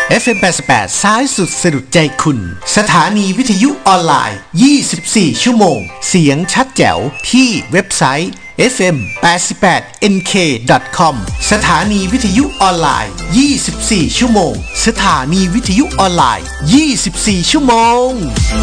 FM 88ซ้ายสุดสะดุดใจคุณสถานีวิทยุออนไลน์24ชั่วโมงเสียงชัดแจ๋วที่เว็บไซต์ fm88nk.com สถานีวิทยุออนไลน์24ชั่วโมงสถานีวิทยุออนไลน์24ชั่วโมง